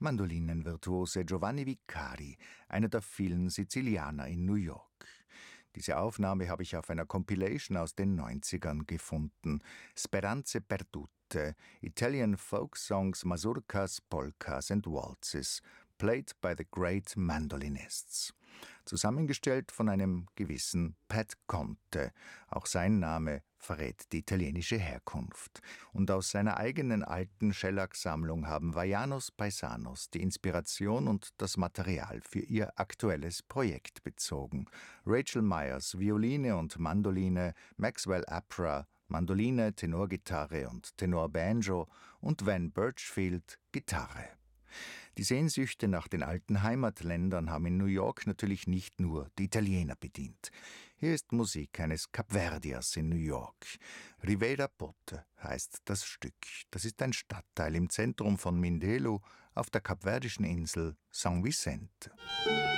Mandolinenvirtuose Giovanni Vicari, einer der vielen Sizilianer in New York. Diese Aufnahme habe ich auf einer Compilation aus den 90ern gefunden. Speranze perdute, Italian Folk Songs, Mazurkas, Polkas and Waltzes, played by the great mandolinists. Zusammengestellt von einem gewissen Pat Conte, auch sein Name verrät die italienische Herkunft. Und aus seiner eigenen alten Schellack-Sammlung haben Vaianos Paisanos die Inspiration und das Material für ihr aktuelles Projekt bezogen. Rachel Myers, Violine und Mandoline, Maxwell Apra, Mandoline, Tenorgitarre und Tenorbanjo und Van Birchfield, Gitarre. Die Sehnsüchte nach den alten Heimatländern haben in New York natürlich nicht nur die Italiener bedient. Hier ist Musik eines Kapverdiers in New York. Ribeira Pote heißt das Stück. Das ist ein Stadtteil im Zentrum von Mindelo auf der kapverdischen Insel São Vicente.